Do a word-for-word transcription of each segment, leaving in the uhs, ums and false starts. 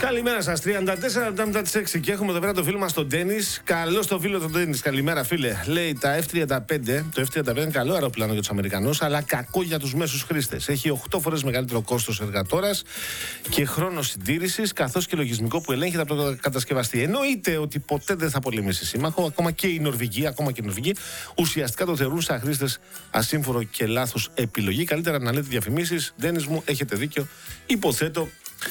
Καλημέρα σας, τριάντα τέσσερα εβδομήντα έξι και έχουμε εδώ πέρα το φίλο μας τον Ντένις. Καλό στο φίλο τον Ντένις, καλημέρα φίλε. Λέει τα εφ τριάντα πέντε, το εφ τριάντα πέντε είναι καλό αεροπλάνο για τους Αμερικανούς, αλλά κακό για τους μέσους χρήστες. Έχει οκτώ φορές μεγαλύτερο κόστος εργατόρας και χρόνο συντήρησης, καθώς και λογισμικό που ελέγχεται από το κατασκευαστή. Εννοείται ότι ποτέ δεν θα πολεμήσει σύμμαχο, ακόμα και οι Νορβηγοί, ακόμα και οι Νορβηγοί ουσιαστικά το θεωρούν σαν χρήστες ασύμφορο και λάθος επιλογή. Καλύτερα να λέτε διαφημίσεις. Ντένις μου, έχετε δίκιο. Υποθέτω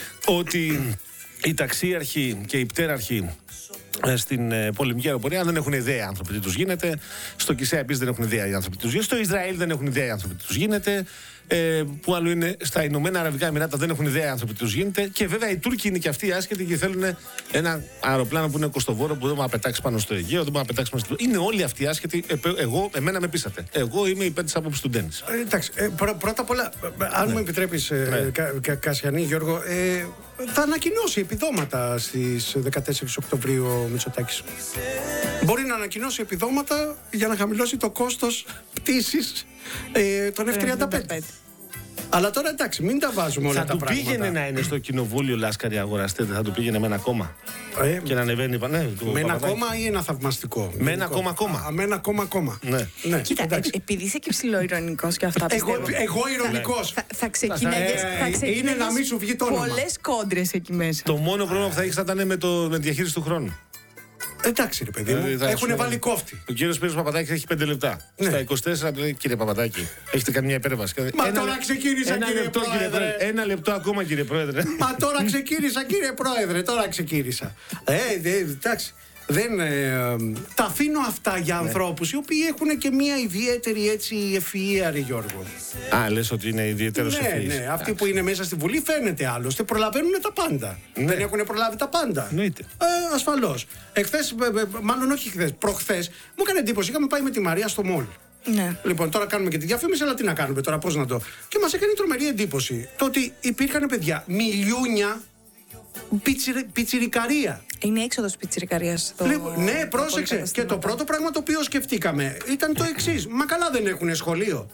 ότι οι ταξίαρχοι και οι πτέραρχοι στην ε, πολεμική αεροπορία δεν έχουν ιδέα οι άνθρωποι τι τους γίνεται. Στο Κισέα επίσης δεν έχουν ιδέα οι άνθρωποι τι τους γίνεται. Στο Ισραήλ δεν έχουν ιδέα οι άνθρωποι τι τους γίνεται. Ε, που άλλο είναι, στα Ηνωμένα Αραβικά Εμιράτα δεν έχουν ιδέα οι άνθρωποι τι τους γίνεται. Και βέβαια οι Τούρκοι είναι και αυτοί άσχετοι και θέλουν ένα αεροπλάνο που είναι κοστοβόρο, που δεν μπορεί να πετάξει πάνω στο Αιγαίο, δεν μπορεί να πετάξει πάνω στο. Είναι όλοι αυτοί άσχετοι. Ε, εγώ, εμένα με πείσατε. Εγώ είμαι υπέρ της άποψης του Ντένις. Ε, εντάξει, ε, πρω, πρώτα απ' όλα, αν ναι. μου επιτρέπεις, ε, ναι. κα, κα, Κασιανή Γιώργο, ε, θα ανακοινώσει επιδόματα στις δεκατέσσερις Οκτωβρίου ο Μητσοτάκης. Μπορεί να ανακοινώσει επιδόματα για να χαμηλώσει το κόστος πτήσης ε, των εφ τριάντα πέντε. Αλλά τώρα εντάξει, μην τα βάζουμε όλα θα τα πράγματα. Θα του πήγαινε να είναι στο κοινοβούλιο Λάσκαρη αγοραστέ, θα του πήγαινε με ένα κόμμα. Ε, και να ανεβαίνει. Ναι, με ένα κόμμα ή ένα θαυμαστικό. Με ένα κόμμα κόμμα. Με ένα κόμμα κόμμα. Ναι. Ναι. Κοίτα, ε, επειδή είσαι και ψηλοειρωνικός και αυτά εγώ, πιστεύω. Εγώ ειρωνικός. Θα, θα ξεκινήσεις. Ε, είναι να μην σου βγει το όνομα. Πολλές κόντρες εκεί μέσα. Το μόνο πρόβλημα που θα έχεις θα ήταν με, το, με τη διαχείριση του χρόνου. Εντάξει, ρε παιδί μου, ε, έχουν βάλει κόφτη. Ο κύριος Πύρος Παπαδάκης έχει πέντε λεπτά. Ναι. Στα είκοσι τέσσερα του λέει: Κύριε Παπαδάκη, έχετε κάνει μια υπέρβαση. Μα ένα, τώρα ξεκίνησα, ένα κύριε λεπτό, Πρόεδρε. Κύριε, ένα λεπτό ακόμα, κύριε Πρόεδρε. Μα τώρα ξεκίνησα, κύριε Πρόεδρε, τώρα ξεκίνησα. Ε, ε, εντάξει. Δεν, ε, τα αφήνω αυτά για ναι. ανθρώπους οι οποίοι έχουν και μια ιδιαίτερη έτσι ευφυΐα, ρε Γιώργο. Α, λες ότι είναι ιδιαίτερος ναι, ευφυής. Ναι, αυτοί που είναι μέσα στη Βουλή φαίνεται άλλωστε, προλαβαίνουν τα πάντα. Ναι. Δεν έχουν προλάβει τα πάντα. Εννοείται. Ε, ασφαλώς. Εχθές, μάλλον όχι χθες, προχθές, μου έκανε εντύπωση, είχαμε πάει με τη Μαρία στο μόλ. Ναι. Λοιπόν, τώρα κάνουμε και τη διαφήμιση, αλλά τι να κάνουμε τώρα, πώς να το. Και μας έκανε τρομερή εντύπωση το ότι υπήρχαν παιδιά, μιλιούνια, πιτσιρι, πιτσιρικαρία. Είναι έξοδος πιτσιρικαρίας. Το... Λοιπόν, ναι, πρόσεξε. Και το πρώτο πράγμα το οποίο σκεφτήκαμε ήταν το εξής. Μα καλά δεν έχουν σχολείο.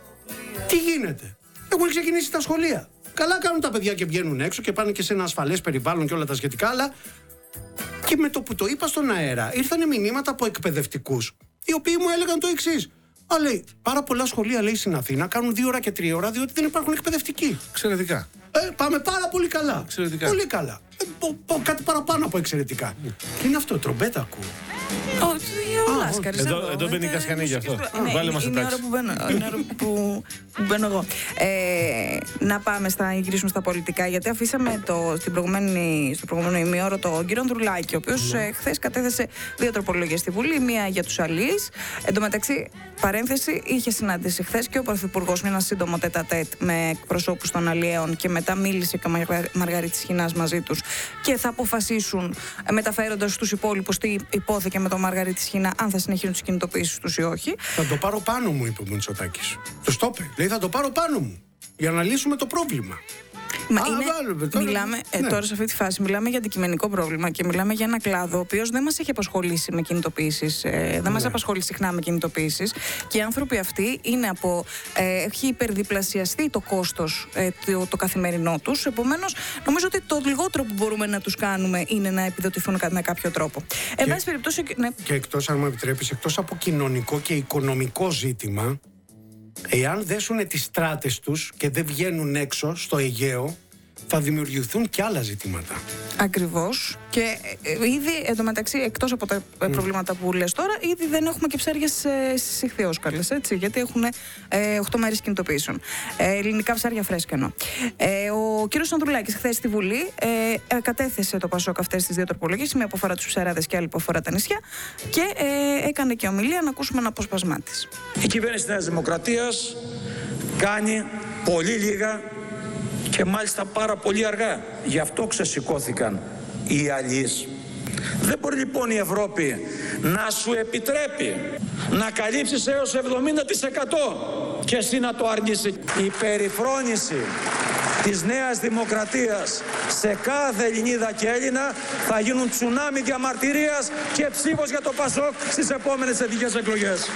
Τι γίνεται. Έχουν ξεκινήσει τα σχολεία. Καλά κάνουν τα παιδιά και βγαίνουν έξω και πάνε και σε ένα ασφαλές περιβάλλον και όλα τα σχετικά, αλλά και με το που το είπα στον αέρα ήρθαν μηνύματα από εκπαιδευτικούς, οι οποίοι μου έλεγαν το εξής. Α, λέει, πάρα πολλά σχολεία, λέει, στην Αθήνα κάνουν δύο ώρα και τρία ώρα διότι δεν υπάρχουν εκπαιδευτικοί. Εξαιρετικά. Ε, πάμε πάρα πολύ καλά. Εξαιρετικά. Πολύ καλά. Ε, πο, πο, κάτι παραπάνω από εξαιρετικά. Mm. Τι είναι αυτό, τρομπέτα ακούω. Ο Λάσκαρης. Εδώ, εδώ μπαίνει η Κασιανή γι' αυτό. Ναι, Βάλε μας είναι η ώρα που μπαίνω, είναι ώρα που, που μπαίνω εγώ. Ε, να πάμε στα γυρίσουμε στα πολιτικά, γιατί αφήσαμε το, στην προηγούμενη, στο προηγούμενο ημίωρο τον κύριο Ανδρουλάκη, ο οποίος mm. ε, χθες κατέθεσε δύο τροπολογίες στη Βουλή, μία για τους αλείς. Εν τω μεταξύ, παρένθεση, είχε συνάντηση χθες και ο Πρωθυπουργός με ένα σύντομο τέτα-τέτ με εκπροσώπους των αλλιέων και μετά μίλησε και ο Μαργαρίτης Σχοινάς μαζί τους και θα αποφασίσουν, μεταφέροντας στους υπόλοιπους τι υπόθηκε με τον Μαργαρίτη Σχοινά, αν θα συνεχίσουν τις κινητοποιήσεις τους ή όχι. Θα το πάρω πάνω μου, είπε ο Μητσοτάκης. Το στόπε. Λέει, θα το πάρω πάνω μου για να λύσουμε το πρόβλημα. Μα Α, είναι, βάλουμε, τώρα, μιλάμε, ναι. ε, τώρα σε αυτή τη φάση μιλάμε για αντικειμενικό πρόβλημα και μιλάμε για ένα κλάδο ο οποίος δεν μας έχει απασχολήσει με κινητοποιήσεις, ε, δεν ναι. μας απασχολεί συχνά με κινητοποιήσεις και οι άνθρωποι αυτοί είναι από, ε, έχει υπερδιπλασιαστεί το κόστος ε, το, το καθημερινό τους, επομένως νομίζω ότι το λιγότερο που μπορούμε να τους κάνουμε είναι να επιδοτηθούν με κάποιο τρόπο. Και, εν πάση περιπτώσει, ναι. και εκτός, αν μου επιτρέπεις, εκτός από κοινωνικό και οικονομικό ζήτημα, εάν δέσουν τις στράτες τους και δεν βγαίνουν έξω στο Αιγαίο, θα δημιουργηθούν και άλλα ζητήματα. Ακριβώς. Και ε, ήδη εντωμεταξύ, εκτός από τα mm. προβλήματα που λες τώρα, ήδη δεν έχουμε και ψάρια στις ηχθειόσκαλες, έτσι, γιατί έχουν ε, οκτώ μέρες κινητοποιήσεων. Ε, ελληνικά ψάρια φρέσκενο. Ε, ο κύριος Ανδρουλάκης χθες στη Βουλή ε, ε, κατέθεσε το Πασόκ αυτές τις δύο τροπολογίες, μία που αφορά τους ψαράδες και άλλη που αφορά τα νησιά, και ε, έκανε και ομιλία, να ακούσουμε ένα απόσπασμά της. Η κυβέρνηση της Νέας Δημοκρατίας κάνει πολύ λίγα και μάλιστα πάρα πολύ αργά. Γι' αυτό ξεσηκώθηκαν οι αλλοίς. Δεν μπορεί λοιπόν η Ευρώπη να σου επιτρέπει να καλύψεις έως εβδομήντα τοις εκατό και εσύ να το αρνείσαι. Η περιφρόνηση της Νέας Δημοκρατίας σε κάθε Ελληνίδα και Έλληνα θα γίνουν τσουνάμι διαμαρτυρίας και ψήφος για το Πασόκ στις επόμενες εθνικές εκλογές.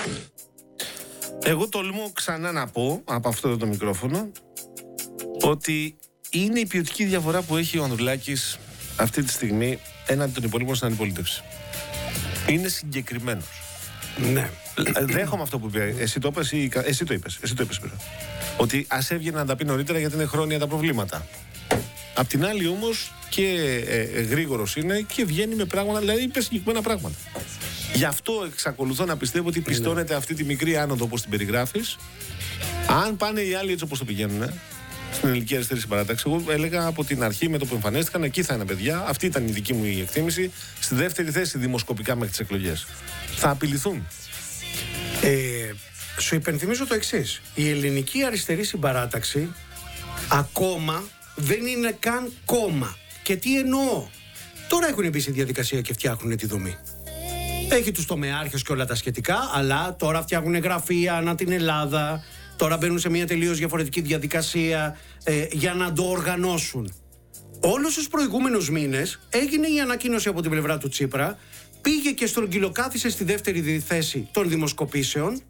Εγώ τολμώ ξανά να πω από αυτό εδώ το μικρόφωνο ότι είναι η ποιοτική διαφορά που έχει ο Ανδρουλάκης αυτή τη στιγμή έναντι των υπολείπων στην αντιπολίτευση. Είναι συγκεκριμένος. Ναι. Δέχομαι αυτό που είπε. Εσύ το είπες ή εσύ το είπες. Εσύ το είπες πέρα. Ότι ας έβγαινε να τα πει νωρίτερα γιατί είναι χρόνια τα προβλήματα. Απ' την άλλη όμως και ε, ε, γρήγορος είναι και βγαίνει με πράγματα, δηλαδή είπε συγκεκριμένα πράγματα. Γι' αυτό εξακολουθώ να πιστεύω ότι πιστώνεται αυτή τη μικρή άνοδο όπως την περιγράφεις. Αν πάνε οι άλλοι έτσι όπως το πηγαίνουν, στην ελληνική αριστερή συμπαράταξη, εγώ έλεγα από την αρχή με το που εμφανίστηκαν, εκεί θα είναι παιδιά. Αυτή ήταν η δική μου η εκτίμηση. Στη δεύτερη θέση δημοσκοπικά μέχρι τις εκλογές. Θα απειληθούν. Ε, σου υπενθυμίζω το εξής. Η ελληνική αριστερή συμπαράταξη ακόμα δεν είναι καν κόμμα. Και τι εννοώ. Τώρα έχουν μπει στη διαδικασία και φτιάχνουν τη δομή. Έχει τους τομεάρχες και όλα τα σχετικά, αλλά τώρα φτιάχνουν γραφεία ανά την Ελλάδα. Τώρα μπαίνουν σε μια τελείως διαφορετική διαδικασία ε, για να το οργανώσουν. Όλους τους προηγούμενους μήνες έγινε η ανακοίνωση από την πλευρά του Τσίπρα, πήγε και στρογγυλοκάθισε στη δεύτερη θέση των δημοσκοπήσεων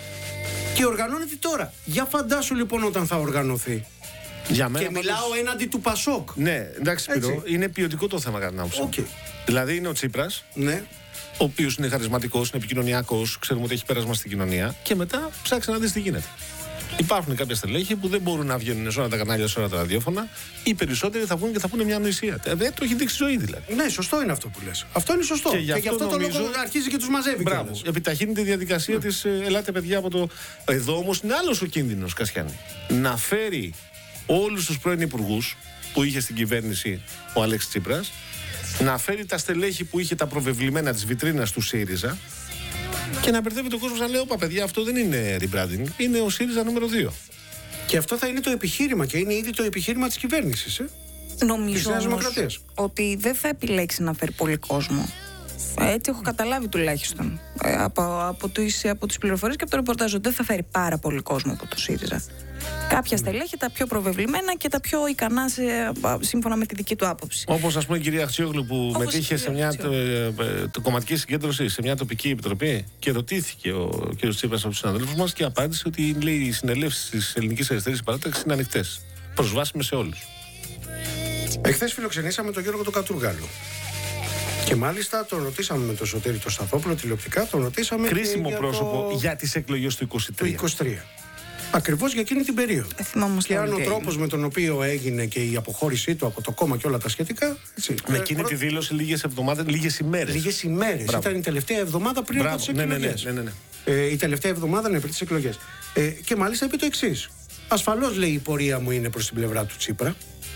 και οργανώνεται τώρα. Για φαντάσου λοιπόν όταν θα οργανωθεί. Για μένα και μιλάω πάντως... έναντι του Πασόκ. Ναι, εντάξει, Σπύρο, είναι ποιοτικό το θέμα κατά την άποψή μου. Okay. Δηλαδή είναι ο Τσίπρας, ναι. ο οποίος είναι χαρισματικός, είναι επικοινωνιακός, ξέρουμε ότι έχει πέρασμα στην κοινωνία και μετά ψάξει να δεις τι γίνεται. Υπάρχουν κάποια στελέχη που δεν μπορούν να βγαίνουν σε όλα τα κανάλια, σε όλα τα ραδιόφωνα. Οι περισσότεροι θα βγουν και θα πούνε μια ανοησία. Δεν το έχει δείξει η ζωή δηλαδή. Ναι, σωστό είναι αυτό που λες. Αυτό είναι σωστό. Και, και γι' αυτό, γι αυτό νομίζω... το λόγο αρχίζει και τους μαζεύει. Μπράβο. Επιταχύνει τη διαδικασία mm. της ε, ελάτε παιδιά από το. Εδώ όμως είναι άλλος ο κίνδυνος, Κασιάνη. Να φέρει όλους τους πρώην υπουργούς που είχε στην κυβέρνηση ο Αλέξης Τσίπρας, να φέρει τα στελέχη που είχε τα προβεβλημένα της βιτρίνας του ΣΥΡΙΖΑ και να μπερδεύει τον κόσμο να λέει: όπα, παιδιά, αυτό δεν είναι rebranding, είναι ο ΣΥΡΙΖΑ νούμερο δύο. Και αυτό θα είναι το επιχείρημα και είναι ήδη το επιχείρημα της κυβέρνησης. Ε? Νομίζω όμως ότι δεν θα επιλέξει να φέρει πολύ κόσμο. Έτσι έχω καταλάβει τουλάχιστον ε, από, από, τις, από τις πληροφορίες και από το ρεπορτάζ ότι δεν θα φέρει πάρα πολύ κόσμο από το ΣΥΡΙΖΑ. Κάποια στελέχη, τα πιο προβεβλημένα και τα πιο ικανά σε, σύμφωνα με τη δική του άποψη. Όπως ας πούμε η κυρία Αξιόγλου που Όπως μετήχε σε μια το, το, κομματική συγκέντρωση, σε μια τοπική επιτροπή και ρωτήθηκε ο κ. Τσίπρας από τους συναδέλφους μας και απάντησε ότι λέει, οι συνελεύσεις της ελληνικής αριστερής παράταξης είναι ανοιχτές. Προσβάσιμες σε όλους. Εχθές φιλοξενήσαμε τον Γιώργο τον Κατουργάλο. Και μάλιστα τον ρωτήσαμε με τον Σωτήρη το Σταθόπουλο τηλεοπτικά, τον ρωτήσαμε. Κρίσιμο για πρόσωπο το... για τις εκλογές του είκοσι τρία. Το είκοσι τρία. Ακριβώς για εκείνη την περίοδο. Ε, και αν ο τρόπος με τον οποίο έγινε και η αποχώρησή του από το κόμμα και όλα τα σχετικά. Έτσι, με ε, εκείνη προ... τη δήλωση λίγες εβδομάδες, λίγες ημέρες. Λίγες ημέρες. Ήταν η τελευταία εβδομάδα πριν Μπράβο. από τις εκλογές. Ναι, ναι, ναι, ναι, ναι. Ε, η τελευταία εβδομάδα είναι πριν τις εκλογές. Ε, και μάλιστα είπε το εξής. Ασφαλώς λέει η πορεία μου είναι προς την πλευρά του Τσίπρα.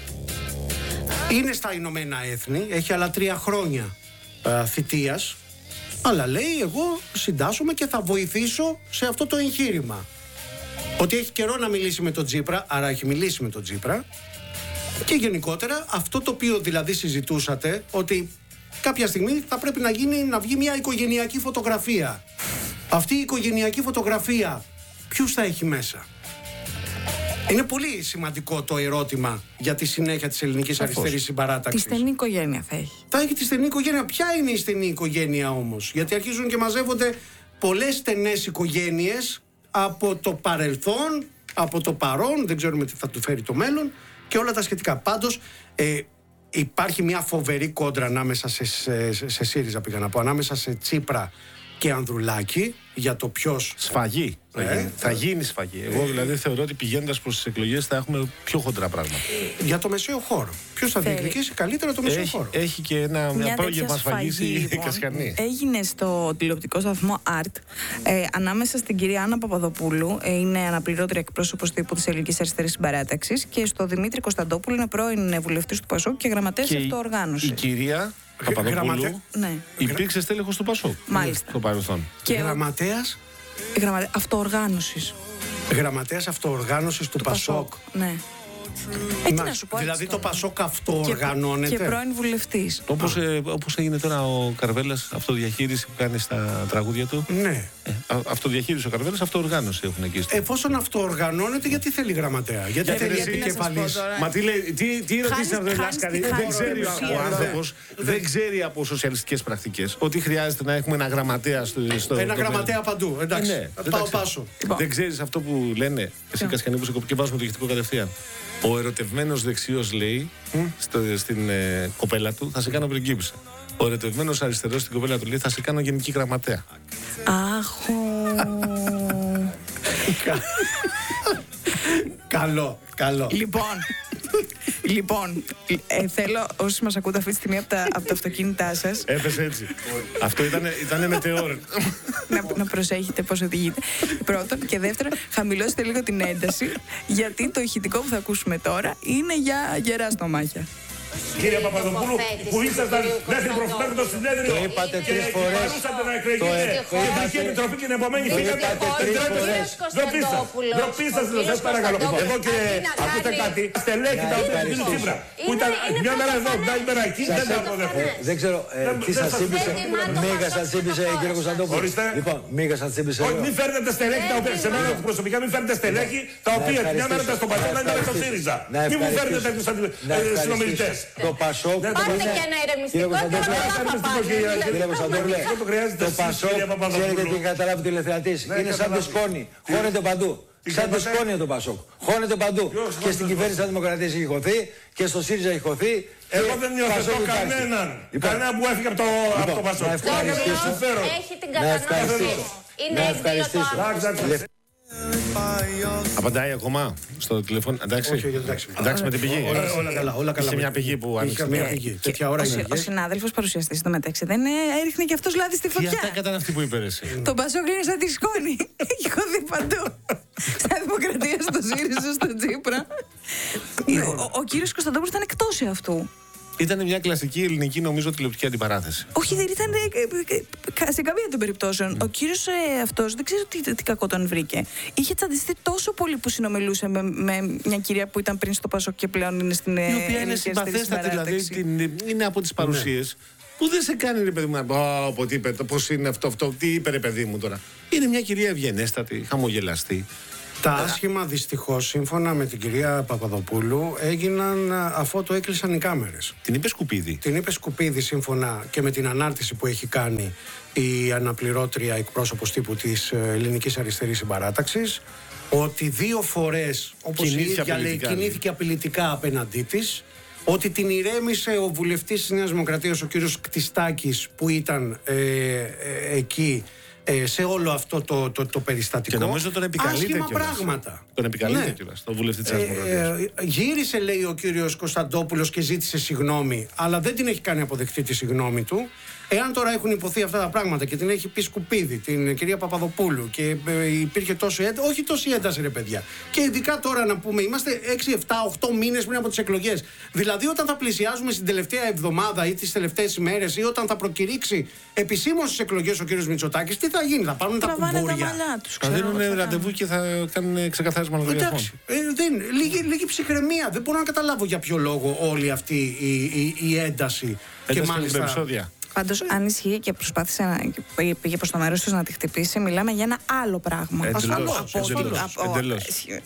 Είναι στα Ηνωμένα Έθνη, έχει άλλα τρία χρόνια α, θητείας. Αλλά λέει εγώ συντάσσομαι και θα βοηθήσω σε αυτό το εγχείρημα. Ότι έχει καιρό να μιλήσει με τον Τσίπρα, άρα έχει μιλήσει με τον Τσίπρα. Και γενικότερα αυτό το οποίο δηλαδή συζητούσατε, ότι κάποια στιγμή θα πρέπει να, γίνει, να βγει μια οικογενειακή φωτογραφία. Αυτή η οικογενειακή φωτογραφία ποιους θα έχει μέσα? Είναι πολύ σημαντικό το ερώτημα για τη συνέχεια της ελληνικής αριστερής συμπαράταξης. Τη στενή οικογένεια θα έχει. Θα έχει τη στενή οικογένεια. Ποια είναι η στενή οικογένεια όμως? Γιατί αρχίζουν και μαζεύονται πολλές στενές οικογένειες από το παρελθόν, από το παρόν, δεν ξέρουμε τι θα του φέρει το μέλλον και όλα τα σχετικά. Πάντως ε, υπάρχει μια φοβερή κόντρα ανάμεσα σε, σε, σε, σε ΣΥΡΙΖΑ, πήγα να πω, ανάμεσα σε Τσίπρα και Ανδρουλάκη για το ποιος... Σφαγή. Ε, θα, γίνει. θα γίνει σφαγή. Εγώ δηλαδή θεωρώ ότι πηγαίνοντας προς τις εκλογές θα έχουμε πιο χοντρά πράγματα. Για το μεσαίο χώρο. Ποιος θα διεκδικήσει καλύτερα το μεσαίο έχει, χώρο? Έχει και ένα μια πρόγευμα σφαγής η λοιπόν, Κασιανή. Έγινε στο τηλεοπτικό σταθμό Art ε, ανάμεσα στην κυρία Άννα Παπαδοπούλου, ε, είναι αναπληρώτρια εκπρόσωπος τύπου της Ελληνικής Αριστερής Συμπαράταξης, και στο Δημήτρη Κωνσταντόπουλο, είναι πρώην βουλευτής του Πασόκ και γραμματέας αυτοοργάνωσης. Η κυρία Παπαδοπούλου ναι. υπήρξε στέλεχος του Πασόκ. Μάλιστα. Στο παρελθόν. Και γραμματέας Γραμματε... αυτοοργάνωσης. Γραμματέας αυτοοργάνωσης του, του Πασόκ. Πασόκ. Ναι. Ε, να σου πω, δηλαδή το Πασόκ αυτοοργανώνεται. Και, και πρώην βουλευτής. Όπως, ε, όπως έγινε τώρα ο Καρβέλας, αυτοδιαχείριση που κάνει στα τραγούδια του. Ναι. Ε, α, αυτοδιαχείριση ο Καρβέλας, αυτοοργάνωση έχουν εκεί. Στο... Εφόσον αυτοοργανώνεται, γιατί θέλει γραμματέα? Γιατί για θέλει επικεφαλής? Μα τι λέει, τι, τι ερωτήσεις να κάνει? Δεν ξέρει ο άνθρωπος, δεν ξέρει από σοσιαλιστικές πρακτικές ότι χρειάζεται να έχουμε ένα γραμματέα στο. Ένα γραμματέα παντού. Εντάξει. Πάω πάσο. Δεν ξέρεις αυτό που λένε εσύ, Κασιανή, που σε και βάζουμε το ηχητικό κατευθείαν? Ο ερωτευμένος δεξιός λέει στο, στην ε, κοπέλα του, θα σε κάνω πριγκίπισσα. Ο ερωτευμένος αριστερός στην κοπέλα του λέει, θα σε κάνω γενική γραμματέα. Αχω. Καλό, καλό. Λοιπόν, λοιπόν ε, θέλω όσοι μας ακούτε αυτή τη στιγμή από τα, από τα αυτοκίνητά σας Έπεσε έτσι. Αυτό ήταν, ήτανε μετεώρ. να, να προσέχετε πώς οδηγείτε. Πρώτον και δεύτερον, χαμηλώστε λίγο την ένταση, γιατί το ηχητικό που θα ακούσουμε τώρα είναι για γερά στομάχια. Κύριε Παπαδοπούλου, που ήσασταν μέχρι προφέρει το συνέδριο. Το είπατε τρεις φορές. Παρούσατε να εκλεγείτε και η Εθνική Επιτροπή και την επομένη φύγατε. Ντροπή σας. Ντροπή σας, σας παρακαλώ. Εγώ και ακούστε κάτι. Στελέχη τα οποία του Τσίπρα. Που ήταν μια μέρα εδώ, μια μέρα εκεί, δεν τα αποδέχομαι. Δεν ξέρω τι σας σύμπησε. Μίγα σας σύμπησε, κύριε Κωνσταντόπουλο. Λοιπόν, μίγα σας σύμπησε. Όχι, μην φέρνετε στελέχη τα οποία σε μένα προσωπικά, μην φέρνετε στελέχη τα οποία μια μέρα ήταν στον Πασόκ, να ήταν στο ΣΥΡΙΖΑ. Μην μου φέρνετε τέτοιους συνομιλητές. Το Πασόκ. Πάρτε και ένα ηρεμιστικό και Κύριε Κωνσταντόπουλε, το Πασόκ, ξέρετε τι καταλάβει τηλεθεατής. Είναι σαν το σκόνη. Χώνεται παντού. Σαν το σκόνη το Πασόκ. Χώνεται παντού. Και στην κυβέρνηση της Δημοκρατίας έχει χωθεί και στο ΣΥΡΙΖΑ έχει χωθεί. Εγώ δεν υιοθετώ κανέναν. Κανένα που έφυγε από το Πασόκ. Να ευχαριστήσω. έχει την κατανόηση. Να ευχαριστήσω. Απαντάει ακόμα στο τηλέφωνο. Εντάξει, Όχι, εντάξει. εντάξει με την πηγή. Όλα, όλα καλά, όλα καλά. Είχε μια πηγή που Είχε άνοιξε. μια πηγή. Τέτοια ώρα είναι. Ο συνάδελφος παρουσιαστής στο μεταξύ δεν ε, έριχνε και αυτός λάδι στη Τι φωτιά. αυτά ήταν αυτή που είπε εσύ. Το Πασόκ είναι σαν τη σκόνη. Έχει χωθεί παντού. Στα Δημοκρατία, στο ΣΥΡΙΖΑ, στο Τσίπρα. Ο, ο κύριος Κωνσταντόπουλος ήταν εκτός αυτού. Ήταν μια κλασική ελληνική, νομίζω, τηλεοπτική αντιπαράθεση. Όχι, δεν ήταν ε, ε, ε, σε καμία των περιπτώσεων. Ο κύριος ε, αυτός δεν ξέρω τι, τι κακό τον βρήκε. Είχε τσαντιστεί τόσο πολύ που συνομιλούσε με, με μια κυρία που ήταν πριν στο Πασόκ και πλέον είναι στην Η οποία είναι ελληνική συμπαθέστατη, δηλαδή την, είναι από τις παρουσίες Ναι. που δεν σε κάνει, ρε παιδί μου, να πω τι είπε, πώς είναι αυτό, αυτό, τι είπε, ρε παιδί μου τώρα. Είναι μια κυρία ευγενέστατη, χαμογελαστή. Τα άσχημα δυστυχώς, σύμφωνα με την κυρία Παπαδοπούλου, έγιναν αφού το έκλεισαν οι κάμερες. Την είπε σκουπίδι. Την είπε σκουπίδι σύμφωνα και με την ανάρτηση που έχει κάνει η αναπληρώτρια εκπρόσωπος τύπου της Ελληνικής Αριστερής Συμπαράταξης, ότι δύο φορές, όπως η Κινήθηκε ίδια λέει, απειλητικά, κινήθηκε απειλητικά απέναντί της, ότι την ηρέμησε ο βουλευτής της Νέας Δημοκρατίας, ο κύριος Κτιστάκης, που ήταν ε, ε, εκεί ε, σε όλο αυτό το, το, το περιστατικό. Και νομίζω τον επικαλείται άσχημα κιόλας. πράγματα. Τον επικαλείται Ναι. κιόλας, τον βουλευτή της Νέας Ε, Δημοκρατίας. ε, γύρισε, λέει ο κύριος Κωνσταντόπουλος, και ζήτησε συγγνώμη, αλλά δεν την έχει κάνει αποδεκτή τη συγγνώμη του. Εάν τώρα έχουν υποθεί αυτά τα πράγματα και την έχει πει σκουπίδι την κυρία Παπαδοπούλου και ε, υπήρχε τόσο ένταση, όχι τόση ένταση, ρε παιδιά. Και ειδικά τώρα να πούμε, είμαστε έξι, επτά, οκτώ μήνες πριν από τις εκλογές. Δηλαδή, όταν θα πλησιάζουμε στην τελευταία εβδομάδα ή τις τελευταίες ημέρες ή όταν θα προκηρύξει επισήμως τις εκλογές ο κύριος Μητσοτάκης, τι θα γίνει, θα πάρουν τα Τραβάνε τα κουμπούρια. μαλλιά τους. Θα ξέρω δίνουν εγώ τι θα ραντεβού κάνουν. και θα κάνουν ξεκαθάρισμα λογαριασμών. Εντάξει, ε, δεν, λίγη, λίγη ψυχραιμία. Δεν μπορώ να καταλάβω για ποιο λόγο όλη αυτή η, η, η ένταση. Ένταση και μάλιστα. με επεισόδια. Πάντως, αν ισχύει και προσπάθησε να πήγε- πήγε προς το μέρος τους να τη χτυπήσει, μιλάμε για ένα άλλο πράγμα. Εντελώς, Ασφαλώς, από- εντελώς, από- εντελώς.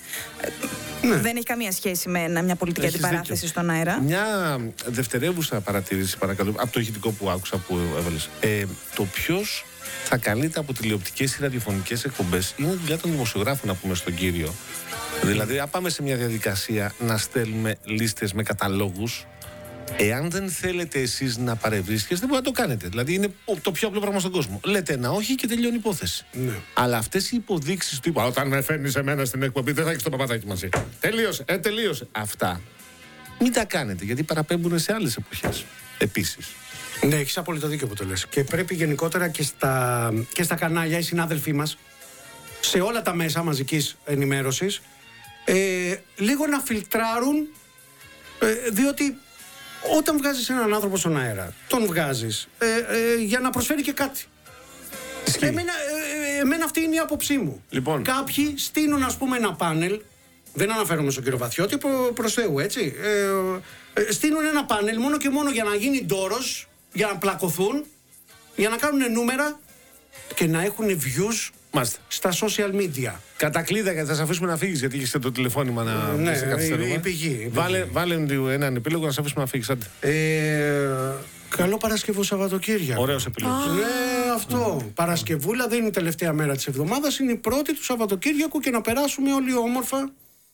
ε, Δεν έχει καμία σχέση με ένα- μια πολιτική Έχεις αντιπαράθεση δίκιο. στον αέρα. Μια δευτερεύουσα παρατήρηση, παρακαλώ, από το ηχητικό που άκουσα που έβαλες. Ε, το ποιος θα καλείται από τηλεοπτικές ή ραδιοφωνικές εκπομπές είναι δουλειά των δημοσιογράφων, να πούμε στον κύριο. Δηλαδή, αν πάμε σε μια διαδικασία να στέλνουμε λίστες με καταλόγους, εάν δεν θέλετε εσείς να παρευρίσκεστε, δεν μπορείτε να το κάνετε. Δηλαδή, είναι το πιο απλό πράγμα στον κόσμο. Λέτε ένα όχι και τελειώνει η υπόθεση. Ναι. Αλλά αυτές οι υποδείξεις του τύπου, όταν με φέρνεις εμένα στην εκπομπή, δεν θα έχεις το παπατάκι μαζί. Τελείωσε, ε, τελείωσε. Αυτά μην τα κάνετε, γιατί παραπέμπουν σε άλλες εποχές. Επίσης. Ναι, έχεις απόλυτο δίκιο που το λες. Και πρέπει γενικότερα και στα, και στα κανάλια οι συνάδελφοί μας, σε όλα τα μέσα μαζικής ενημέρωσης, ε, λίγο να φιλτράρουν, ε, διότι όταν βγάζεις έναν άνθρωπο στον αέρα, τον βγάζεις ε, ε, για να προσφέρει και κάτι. Εμένα, ε, ε, εμένα αυτή είναι η άποψή μου. Λοιπόν. Κάποιοι στείλουν, ας πούμε, ένα πάνελ. Δεν αναφέρομαι στον κύριο Βαθιώτη, προ, προς Θεού, έτσι. Ε, ε, στείλουν ένα πάνελ μόνο και μόνο για να γίνει ντόρος, για να πλακωθούν, για να κάνουν νούμερα και να έχουν views Μάλιστα. στα social media. Κατακλείδα, γιατί θα σε αφήσουμε να φύγεις, γιατί έχεις το τηλεφώνημα να Ναι, πεις, σε καθυστερούμε. η- η πηγή, η πηγή. Βάλε, βάλε έναν επίλογο να σε αφήσουμε να φύγεις. Άντε. Ε, καλό Παρασκευό Σαββατοκύριακο. Ωραίος επιλογής. Ναι, αυτό. Παρασκευούλα δεν είναι η τελευταία μέρα της εβδομάδας, είναι η πρώτη του Σαββατοκύριακου και να περάσουμε όλοι όμορφα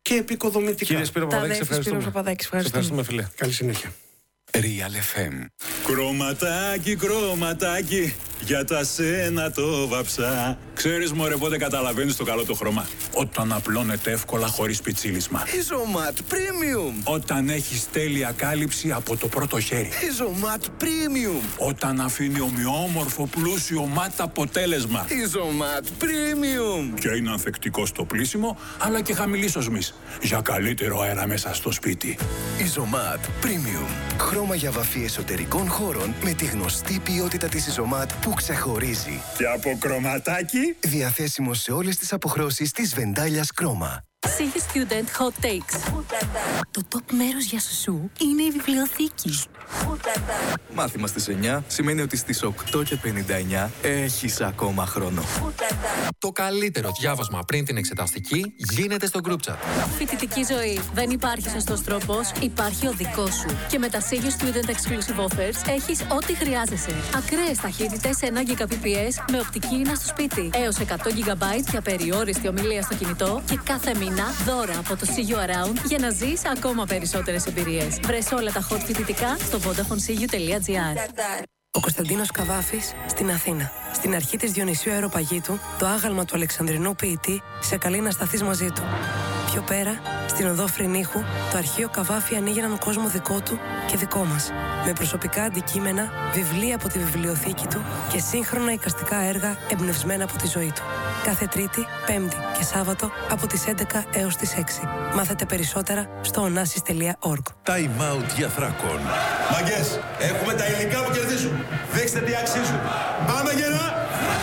και επικοδομητικά. Κύριε Σπύρο Παπαδάκη, ευχαριστούμε. Ευχαριστούμε, φίλε. Καλή συνέχεια. Real εφ εμ. Κρωματάκι, κρωματάκι, για τα σένα το βαψά. Ξέρεις μωρέ πότε καταλαβαίνεις το καλό το χρώμα? Όταν απλώνεται εύκολα χωρίς πιτσίλισμα. Isomat Premium. Όταν έχεις τέλεια κάλυψη από το πρώτο χέρι. Isomat Premium. Όταν αφήνει ομοιόμορφο πλούσιο ματ αποτέλεσμα. Isomat Premium. Και είναι ανθεκτικό στο πλύσιμο, αλλά και χαμηλής οσμής. Για καλύτερο αέρα μέσα στο σπίτι. Isomat Premium. Χρώμα για βαφή εσωτερικών χώρων με τη γνωστή ποιότητα της Isomat που ξεχωρίζει. Και από κρωματάκι. Διαθέσιμο σε όλες τις αποχρώσεις της βεντάλιας Chroma. Σίγη Student Hot Takes. Το top μέρος για σουσού είναι η βιβλιοθήκη. Μάθημα στις εννιά σημαίνει ότι στις οκτώ και πενήντα εννιά έχεις ακόμα χρόνο. Το καλύτερο διάβασμα πριν την εξεταστική γίνεται στο group chat. Φοιτητική ζωή. Δεν υπάρχει σωστός τρόπος, υπάρχει ο δικός σου. Και με τα Σίγη Student Exclusive Offers έχεις ό,τι χρειάζεσαι. Ακραίες ταχύτητες ένα γιγαμπιτ με οπτική ίνα στο σπίτι. Έως εκατό γιγαμπάιτ για περιόριστη ομιλία στο κινητό και κάθε μήνα δώρα από το See You Around για να ζεις ακόμα περισσότερες εμπειρίες. Βρες όλα τα hot φοιτητικά στο vodafone c u τελεία g r. Ο Κωνσταντίνος Καβάφης στην Αθήνα. Στην αρχή της Διονυσίου Αεροπαγήτου, το άγαλμα του Αλεξανδρινού ποιητή σε καλεί να σταθείς μαζί του. Πιο πέρα, στην οδό Φρυνίχου, το αρχείο Καβάφη ανοίγει έναν κόσμο δικό του και δικό μας. Με προσωπικά αντικείμενα, βιβλία από τη βιβλιοθήκη του και σύγχρονα εικαστικά έργα εμπνευσμένα από τη ζωή του. Κάθε Τρίτη, Πέμπτη και Σάββατο από τις έντεκα έως τις έξι. Μάθετε περισσότερα στο onassis τελεία org. Time out για Θράκον. Μαγκές, έχουμε τα υλικά που κερδίζουν. Δείξτε τι αξίζουν. Πάμε γερά!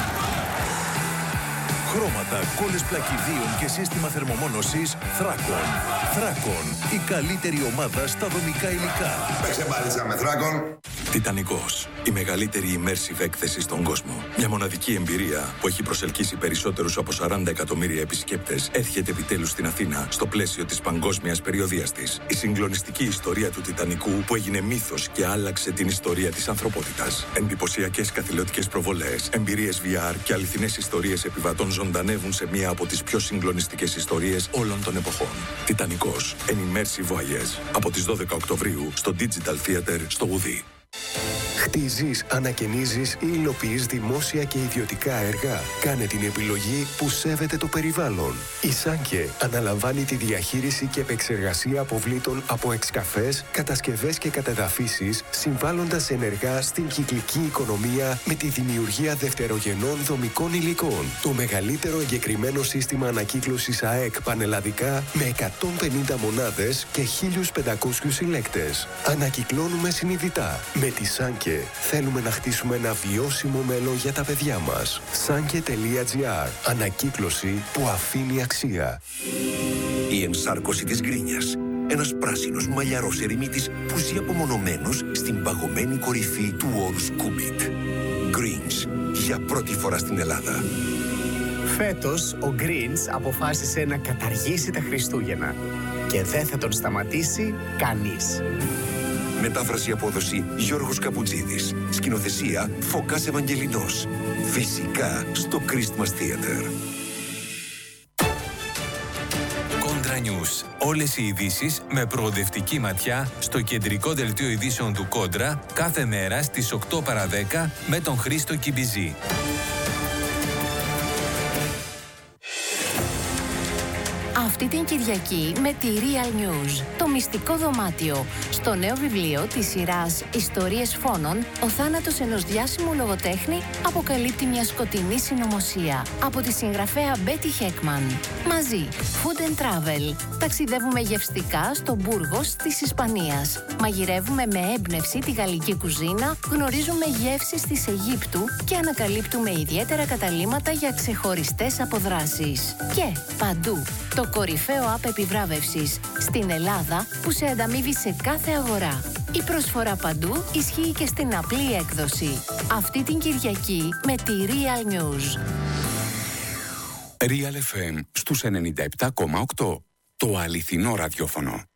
Χρώματα, κόλλες πλακιδίων και σύστημα θερμομόνωσης Θράκον. Θράκον, η καλύτερη ομάδα στα δομικά υλικά. Παίξε μπάλιτσα με Θράκον. Τιτανικός, η μεγαλύτερη immersive έκθεση στον κόσμο. Μια μοναδική εμπειρία που έχει προσελκύσει περισσότερους από σαράντα εκατομμύρια επισκέπτες έρχεται επιτέλους στην Αθήνα στο πλαίσιο της παγκόσμιας περιοδίας της. Η συγκλονιστική ιστορία του Τιτανικού που έγινε μύθος και άλλαξε την ιστορία της ανθρωπότητας. Εντυπωσιακές καθηλωτικές προβολές, εμπειρίες βι αρ και αληθινές ιστορίες επιβατών ζωντανεύουν σε μία από τις πιο συγκλονιστικές ιστορίες όλων των εποχών. Τιτανικός, an immersive voyage. Από τις δώδεκα Οκτωβρίου στο Digital Theater στο Ουδί. Χτίζεις, ανακαινίζεις ή υλοποιείς δημόσια και ιδιωτικά έργα. Κάνε την επιλογή που σέβεται το περιβάλλον. Η Σάνκε αναλαμβάνει τη διαχείριση και επεξεργασία αποβλήτων από εξκαφές, κατασκευές και κατεδαφίσεις, συμβάλλοντας ενεργά στην κυκλική οικονομία με τη δημιουργία δευτερογενών δομικών υλικών. Το μεγαλύτερο εγκεκριμένο σύστημα ανακύκλωσης ΑΕΚ πανελλαδικά με εκατόν πενήντα μονάδες και χίλιους πεντακόσιους συλλέκτες. Ανακυκλώνουμε συνειδητά. Με τη Σάνκε θέλουμε να χτίσουμε ένα βιώσιμο μέλλον για τα παιδιά μας. Σάνκε τελεία τζι άρ. Ανακύκλωση που αφήνει αξία. Η ενσάρκωση της γκρίνιας. Ένας πράσινος μαλλιαρός ερημίτης που ζει απομονωμένος στην παγωμένη κορυφή του όρους Κούμπιτ. Greens. Για πρώτη φορά στην Ελλάδα. Φέτος ο Greens αποφάσισε να καταργήσει τα Χριστούγεννα. Και δεν θα τον σταματήσει κανείς. Μετάφραση απόδοση Γιώργος Καπουτζίδης. Σκηνοθεσία Φωκάς Ευαγγελινός. Φυσικά στο Christmas Theater. Κόντρα News. Όλες οι ειδήσεις με προοδευτική ματιά στο κεντρικό δελτίο ειδήσεων του Κόντρα κάθε μέρα στις οκτώ παρά δέκα με τον Χρήστο Κιμπιζή. Αυτή την Κυριακή με τη Real News, το μυστικό δωμάτιο. Στο νέο βιβλίο της σειράς «Ιστορίες φόνων», ο θάνατος ενός διάσημου λογοτέχνη αποκαλύπτει μια σκοτεινή συνωμοσία. Από τη συγγραφέα Μπέτι Χέκμαν. Μαζί, Food and Travel. Ταξιδεύουμε γευστικά στο Μπούργος της Ισπανίας. Μαγειρεύουμε με έμπνευση τη γαλλική κουζίνα, γνωρίζουμε γεύσεις της Αιγύπτου και ανακαλύπτουμε ιδιαίτερα καταλύματα για ξεχωριστές αποδράσεις. Και παντού, το κορυφαίο app επιβράβευσης στην Ελλάδα που σε ανταμείβει σε κάθε αγορά. Η προσφορά παντού ισχύει και στην απλή έκδοση. Αυτή την Κυριακή με τη Real News. Real εφ εμ στους ενενήντα επτά κόμμα οκτώ. Το αληθινό ραδιόφωνο.